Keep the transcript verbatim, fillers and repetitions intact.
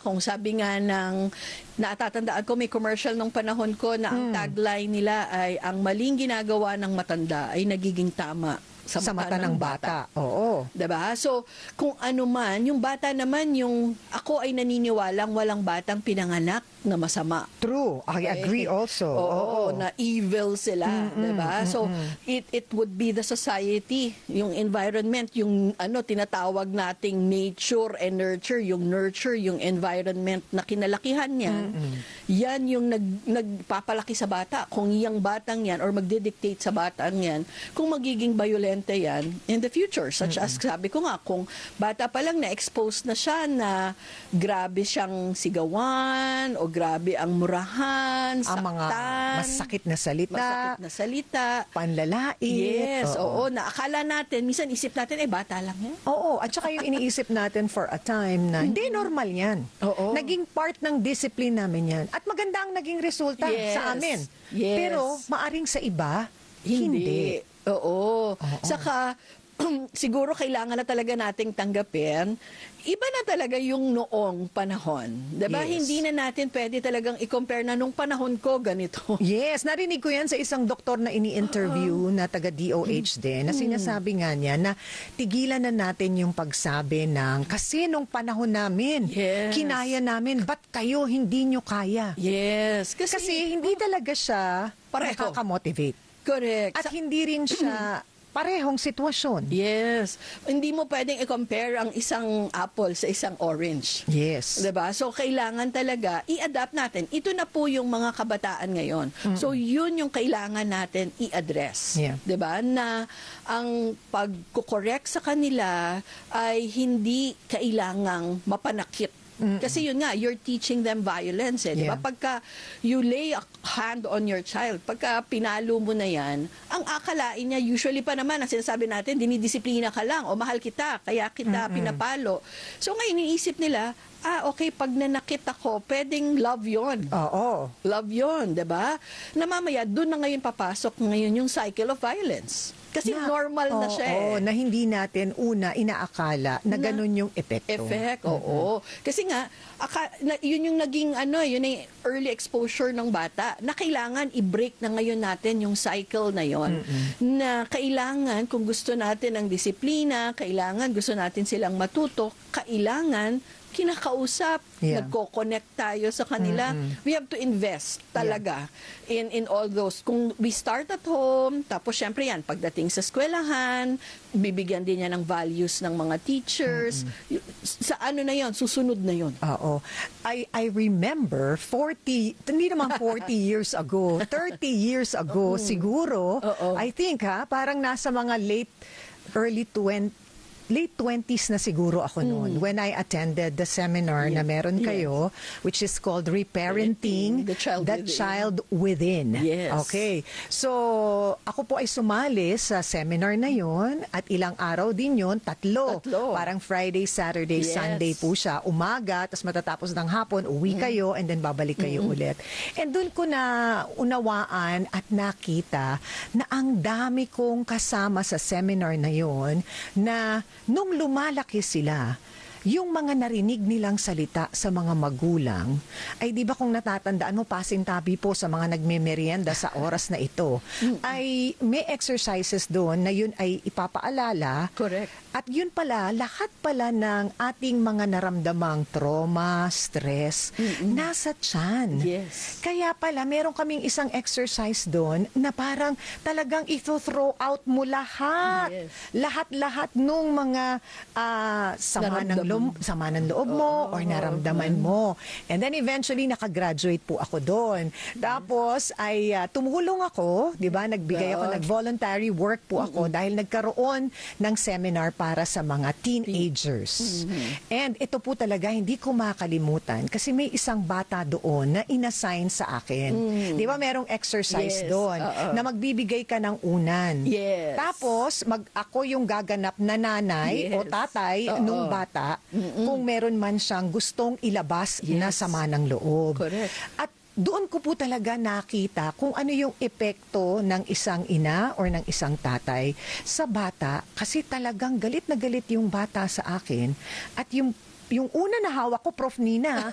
kung sabi nga ng, natatandaan ko may commercial nung panahon ko na ang tagline nila ay ang maling ginagawa ng matanda ay nagiging tama sa, Sa mata, mata ng bata. Oo. Diba? So, kung ano man, yung bata naman, yung ako ay naniniwalang walang batang pinanganak na masama. True. I Okay? agree also. Oo, Oo. na evil sila, Mm-mm, 'di ba? So mm-mm. it it would be the society, yung environment, yung ano tinatawag nating nature and nurture, yung nurture, yung environment na kinalakihan niya. Yan yung nag nagpapalaki sa bata. Kung iyang batang yan or magdidictate sa batang yan, kung magiging violente yan in the future, such as sabi ko nga, kung bata pa lang na-expose na siya na grabe siyang sigawan o grabe ang murahan, Ang mga saktan, masakit na salita, masakit na salita. panlalait. Yes, oo. Na akala natin, minsan isip natin, eh, bata lang yan. Oo, at saka yung iniisip natin for a time na hindi normal yan. Oo. Naging part ng discipline namin yan. At maganda ang naging resulta Yes. sa amin. Yes. Pero maaring sa iba, hindi. Oo. Oo. Saka, siguro kailangan na talaga nating tanggapin, iba na talaga yung noong panahon. Diba? Yes. Hindi na natin pwede talagang i-compare na nung panahon ko ganito. Yes, narinig ko yan sa isang doktor na ini-interview na taga D O H din, na sinasabi nga niya na tigilan na natin yung pagsabi ng kasi nung panahon namin, Yes. kinaya namin, ba't kayo hindi nyo kaya? Yes. Kasi, Kasi hindi talaga siya Pareho. nakaka-motivate. correct. At Sa- hindi rin siya parehong sitwasyon. yes. Hindi mo pwedeng i-compare ang isang apple sa isang orange. Yes. Diba? So, kailangan talaga i-adapt natin. Ito na po yung mga kabataan ngayon. So, yun yung kailangan natin i-address. Yeah. Diba? Na ang pagkukorek sa kanila ay hindi kailangang mapanakit. Kasi yun nga, you're teaching them violence. Eh, diba? Yeah. Pagka you lay a hand on your child, pagka pinalo mo na yan, ang akalain niya, usually pa naman, ang sinasabi natin, dinidisiplina ka lang, o mahal kita, kaya kita pinapalo. So ngayon, iniisip nila, ah, okay, pag nanakit ako, pwedeng love yon. Oo. Love yon, diba? Na mamaya, doon na ngayon papasok ngayon yung cycle of violence. Kasi Na- normal na siya eh. Oo, na hindi natin una inaakala na, Na- ganun yung epekto. Effect, oo. Kasi nga, aka, na, yun yung naging ano, yun yung early exposure ng bata na kailangan i-break na ngayon natin yung cycle na yon. Na kailangan, kung gusto natin ng disiplina, kailangan gusto natin silang matuto, kailangan kinakausap, Yeah. nagko-connect tayo sa kanila. We have to invest talaga in in all those. Kung we start at home, tapos syempre yan, pagdating sa eskwelahan, bibigyan din niya ng values ng mga teachers. Y- Sa ano na yon, susunod na yon. Oo. I I remember forty, hindi naman forty years ago, thirty years ago siguro. Oo. I think ha, parang nasa mga late early twenty late twenties na siguro ako noon when I attended the seminar na Yeah. meron Yes. kayo, which is called Reparenting The Child the Within. Child Within. Yes. Okay. So, ako po ay sumali sa seminar na yon at ilang araw din yon, tatlo. Tatlo. Parang Friday, Saturday, Yes. Sunday po siya. Umaga, tapos matatapos ng hapon, uwi kayo, and then babalik kayo ulit. And doon ko na unawaan at nakita na ang dami kong kasama sa seminar na yon na nung lumalaki sila, yung mga narinig nilang salita sa mga magulang, ay di ba kung natatandaan mo, pasintabi po sa mga nagme-merienda sa oras na ito, ay may exercises doon na yun ay ipapaalala. Correct. At yun pala, lahat pala ng ating mga naramdamang trauma, stress, nasa tiyan. Yes. Kaya pala, meron kaming isang exercise doon na parang talagang ito-throw out mo lahat. Yes. Lahat-lahat nung mga ah, sama, ng Naramdaman. loob, sama ng loob mo or naramdaman mo. And then eventually, nakagraduate po ako doon. Tapos, ay ah, tumulong ako, di ba? Nagbigay ako, God. nag-voluntary work po ako dahil nagkaroon ng seminar para sa mga teenagers. And ito po talaga, hindi ko makalimutan kasi may isang bata doon na inassign sa akin. Di ba merong exercise Yes, doon oo. na magbibigay ka ng unan. Yes. Tapos, mag, ako yung gaganap na nanay o Yes. tatay Oo. nung bata kung meron man siyang gustong ilabas na Yes. sama ng loob. Correct. At doon ko po talaga nakita kung ano yung epekto ng isang ina or ng isang tatay sa bata kasi talagang galit na galit yung bata sa akin at yung yung una na hawak ko, Prof Nina,